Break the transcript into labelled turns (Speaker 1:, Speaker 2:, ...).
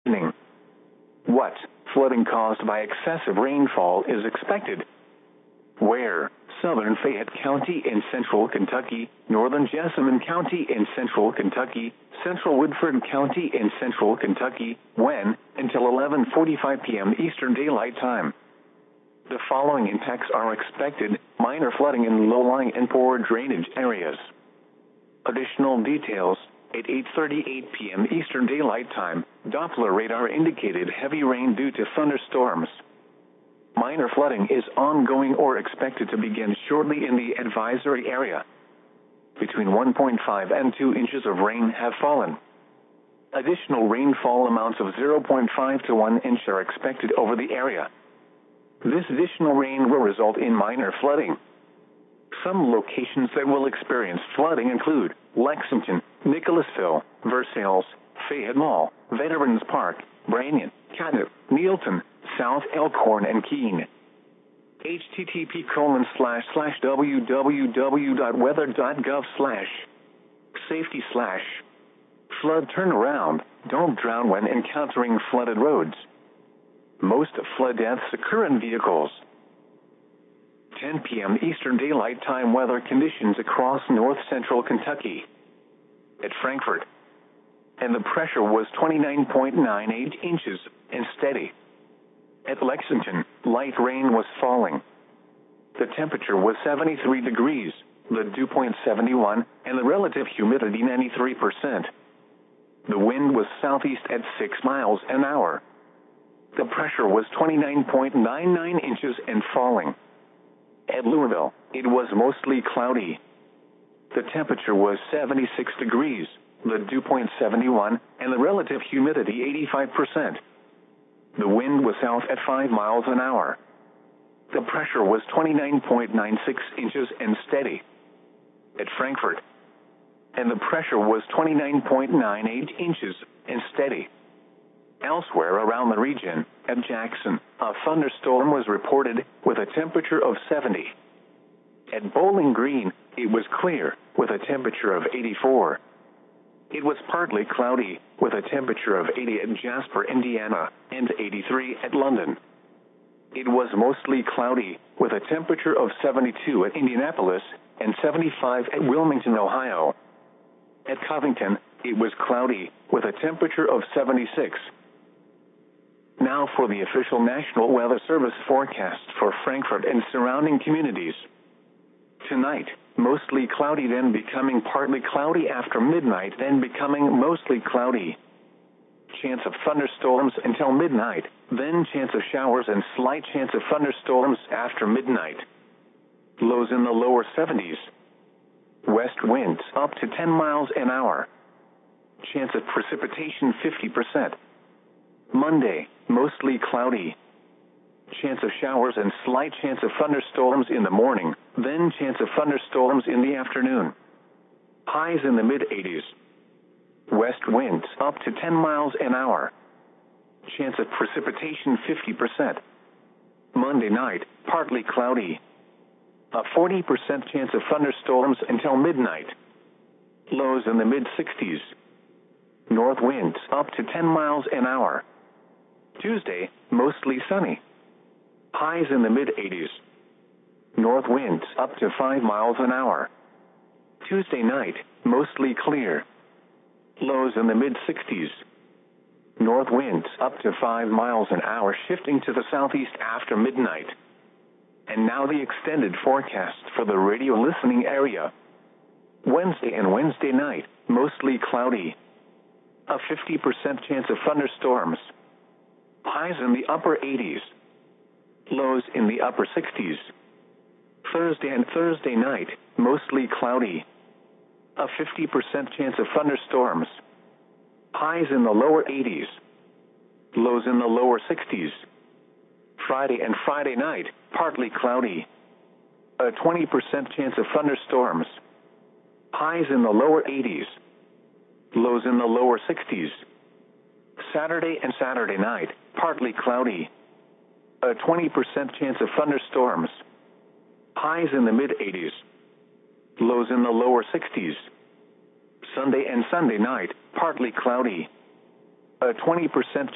Speaker 1: conditioning. What flooding caused by excessive rainfall is expected? Where? Southern Fayette County in central Kentucky, northern Jessamine County in central Kentucky, central Woodford County in central Kentucky. When? Until 11:45 p.m. Eastern Daylight Time. The following impacts are expected: minor flooding in low-lying and poor drainage areas. Additional details: at 8:38 p.m. Eastern Daylight Time, Doppler radar indicated heavy rain due to thunderstorms. Minor flooding is ongoing or expected to begin shortly in the advisory area. Between 1.5 and 2 inches of rain have fallen. Additional rainfall amounts of 0.5 to 1 inch are expected over the area. This additional rain will result in minor flooding. Some locations that will experience flooding include Lexington, Nicholasville, Versailles, Fayette Mall, Veterans Park, Branyan, Caddo, Neilton, South Elkhorn, and Keene. http://www.weather.gov/safety/flood turnaround. Don't drown when encountering flooded roads. Most flood deaths occur in vehicles. 10 p.m. Eastern Daylight Time weather conditions across north-central Kentucky. At Frankfort, and the pressure was 29.98 inches and steady. At Lexington, light rain was falling. The temperature was 73 degrees, the dew point 71, and the relative humidity 93%. The wind was southeast at 6 miles an hour. The pressure was 29.99 inches and falling. At Louisville, it was mostly cloudy. The temperature was 76 degrees, the dew point 71, and the relative humidity 85%. The wind was south at 5 miles an hour. The pressure was 29.96 inches and steady. At Frankfort, and the pressure was 29.98 inches and steady. Elsewhere around the region, at Jackson, a thunderstorm was reported with a temperature of 70. At Bowling Green, it was clear with a temperature of 84. It was partly cloudy with a temperature of 80 at Jasper, Indiana, and 83 at London. It was mostly cloudy with a temperature of 72 at Indianapolis and 75 at Wilmington, Ohio. At Covington, it was cloudy with a temperature of 76. Now for the official National Weather Service forecast for Frankfort and surrounding communities. Tonight, mostly cloudy, then becoming partly cloudy after midnight, then becoming mostly cloudy. Chance of thunderstorms until midnight, then chance of showers and slight chance of thunderstorms after midnight. Lows in the lower 70s. West winds up to 10 miles an hour. Chance of precipitation 50%. Monday, mostly cloudy. Chance of showers and slight chance of thunderstorms in the morning, then chance of thunderstorms in the afternoon. Highs in the mid-80s. West winds up to 10 miles an hour. Chance of precipitation 50%. Monday night, partly cloudy. A 40% chance of thunderstorms until midnight. Lows in the mid-60s. North winds up to 10 miles an hour. Tuesday, mostly sunny. Highs in the mid-80s. North winds up to 5 miles an hour. Tuesday night, mostly clear. Lows in the mid-60s. North winds up to 5 miles an hour, shifting to the southeast after midnight. And now the extended forecast for the radio listening area. Wednesday and Wednesday night, mostly cloudy. A 50% chance of thunderstorms. Highs in the upper 80s. Lows in the upper 60s. Thursday and Thursday night, mostly cloudy. A 50% chance of thunderstorms. Highs in the lower 80s. Lows in the lower 60s. Friday and Friday night, partly cloudy. A 20% chance of thunderstorms. Highs in the lower 80s. Lows in the lower 60s. Saturday and Saturday night, partly cloudy. A 20% chance of thunderstorms. Highs in the mid-80s. Lows in the lower 60s. Sunday and Sunday night, partly cloudy. A 20%